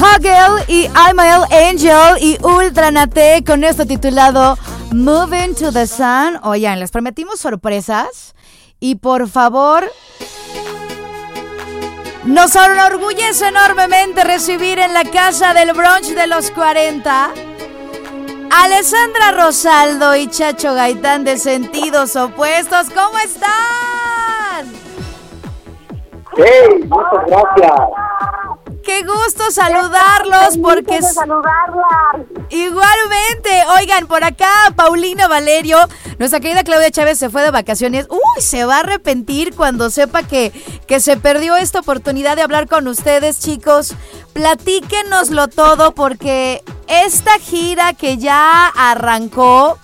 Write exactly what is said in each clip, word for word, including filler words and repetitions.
Hugel y I'm a Angel y Ultra Nate con esto titulado Moving to the Sun. Oigan, les prometimos sorpresas y por favor, nos enorgullece enormemente recibir en la casa del brunch de los cuarenta Alessandra Rosaldo y Chacho Gaitán de Sentidos Opuestos. ¿Cómo están? ¡Hey! Muchas gracias. ¡Qué gusto saludarlos! Porque saludarla. Igualmente, oigan, por acá Paulina Valerio, nuestra querida Claudia Chávez se fue de vacaciones. Uy, se va a arrepentir cuando sepa que, que se perdió esta oportunidad de hablar con ustedes, chicos. Platíquenoslo todo porque esta gira que ya arrancó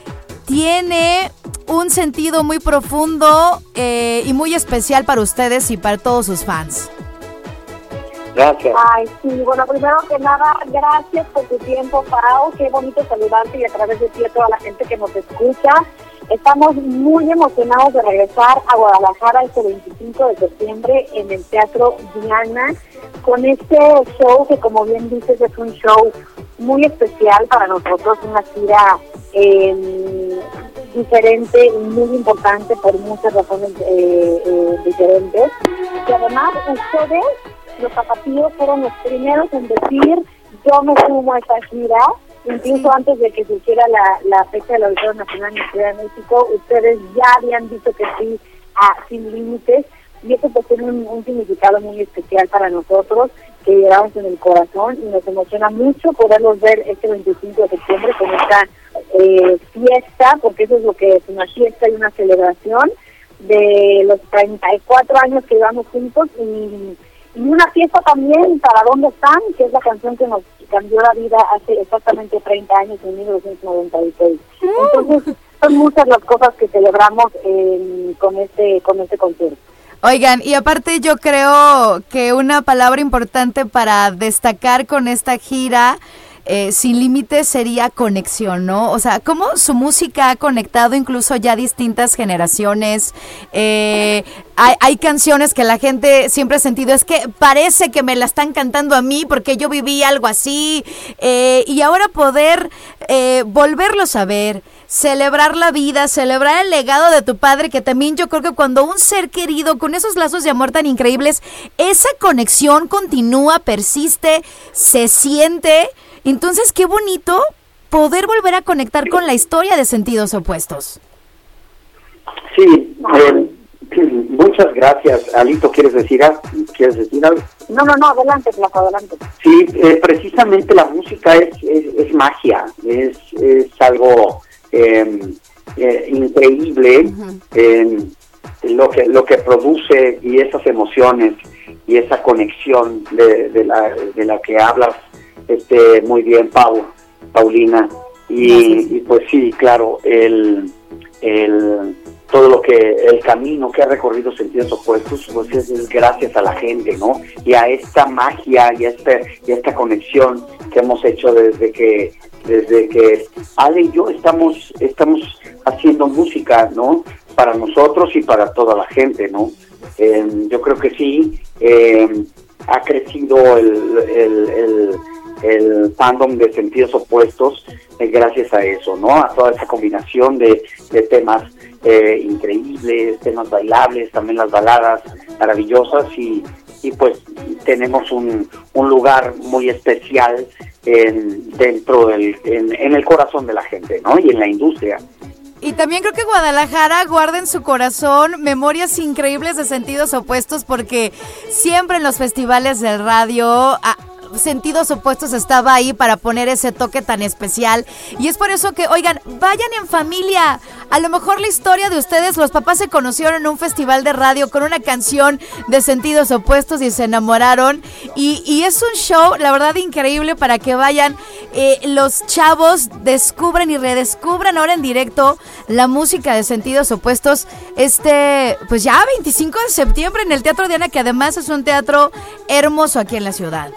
tiene un sentido muy profundo eh, y muy especial para ustedes y para todos sus fans. Gracias. Ay, sí, bueno, primero que nada, gracias por tu tiempo, Pau. Qué bonito saludarte y a través de ti a toda la gente que nos escucha. Estamos muy emocionados de regresar a Guadalajara este veinticinco de septiembre en el Teatro Diana con este show que, como bien dices, es un show muy especial para nosotros, una gira eh, diferente y muy importante por muchas razones eh, eh, diferentes. Y además, ustedes, los zapatillos, fueron los primeros en decir yo me sumo a esta gira, incluso antes de que se hiciera la, la fecha del Auditorio Nacional en Ciudad de México. Ustedes ya habían dicho que sí a Sin Límites, y eso pues tiene un, un significado muy especial para nosotros, que llevamos en el corazón, y nos emociona mucho poderlos ver este veinticinco de septiembre con esta eh, fiesta, porque eso es lo que es, una fiesta y una celebración de los treinta y cuatro años que llevamos juntos, y Y una fiesta también para ¿Dónde están?, que es la canción que nos cambió la vida hace exactamente treinta años, en mil novecientos noventa y seis. Entonces, son muchas las cosas que celebramos eh, con este con este concierto. Oigan, y aparte yo creo que una palabra importante para destacar con esta gira Eh, Sin Límites sería conexión, ¿no? O sea, cómo su música ha conectado incluso ya distintas generaciones. Eh, hay, hay canciones que la gente siempre ha sentido, es que parece que me la están cantando a mí porque yo viví algo así. Eh, y ahora poder eh, volverlos a ver, celebrar la vida, celebrar el legado de tu padre, que también yo creo que cuando un ser querido con esos lazos de amor tan increíbles, esa conexión continúa, persiste, se siente. Entonces, qué bonito poder volver a conectar con la historia de Sentidos Opuestos. Sí, eh, muchas gracias. Alito, ¿quieres decir, ¿quieres decir algo? No, no, no, adelante, Plaza, adelante. Sí, eh, precisamente la música es, es, es magia, es, es algo eh, eh, increíble, uh-huh. eh, lo que lo que produce, y esas emociones y esa conexión de, de, la, de la que hablas este muy bien, Pau, Paulina, y, y pues sí, claro, el, el todo lo que, el camino que ha recorrido Sentidos Opuestos, pues es, es gracias a la gente, ¿no? Y a esta magia y a, este, y a esta conexión que hemos hecho desde que, desde que Ale y yo estamos, estamos haciendo música, ¿no? Para nosotros y para toda la gente, ¿no? Eh, yo creo que sí, eh, ha crecido el, el, el el fandom de Sentidos Opuestos eh, gracias a eso, ¿no? A toda esa combinación de, de temas eh, increíbles, temas bailables, también las baladas maravillosas, y, y pues tenemos un, un lugar muy especial en, dentro del, en, en el corazón de la gente, ¿no? Y en la industria. Y también creo que Guadalajara guarda en su corazón memorias increíbles de Sentidos Opuestos, porque siempre en los festivales del radio a, Sentidos Opuestos estaba ahí para poner ese toque tan especial, y es por eso que, oigan, vayan en familia. A lo mejor la historia de ustedes, los papás se conocieron en un festival de radio con una canción de Sentidos Opuestos y se enamoraron, y, y es un show, la verdad, increíble para que vayan eh, los chavos, descubran y redescubran ahora en directo la música de Sentidos Opuestos, este, pues ya veinticinco de septiembre en el Teatro Diana, que además es un teatro hermoso aquí en la ciudad.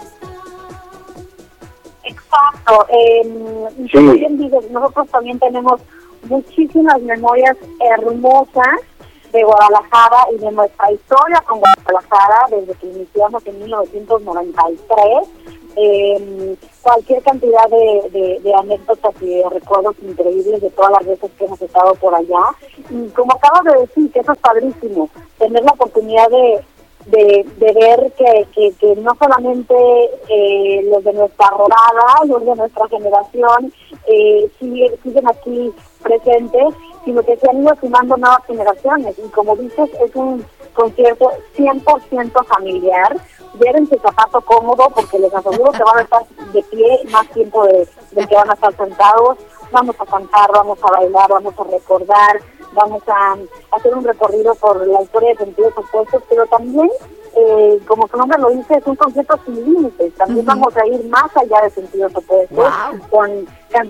Exacto, eh, y sí. Como bien dices, nosotros también tenemos muchísimas memorias hermosas de Guadalajara y de nuestra historia con Guadalajara desde que iniciamos en mil novecientos noventa y tres, eh, cualquier cantidad de, de, de anécdotas y de recuerdos increíbles de todas las veces que hemos estado por allá. Y como acabas de decir, que eso es padrísimo, tener la oportunidad de de, de ver que, que, que no solamente eh, los de nuestra rodada, los de nuestra generación eh, siguen, siguen aquí presentes, sino que se han ido sumando nuevas generaciones. Y como dices, es un concierto cien por ciento familiar. Lleven su zapato cómodo porque les aseguro que van a estar de pie más tiempo de, de que van a estar sentados. Vamos a cantar, vamos a bailar, vamos a recordar, vamos a hacer un recorrido por la historia de Sentidos Opuestos, pero también, eh, como su nombre lo dice, es un concierto sin límites. También uh-huh. vamos a ir más allá de Sentidos Opuestos, wow. con can-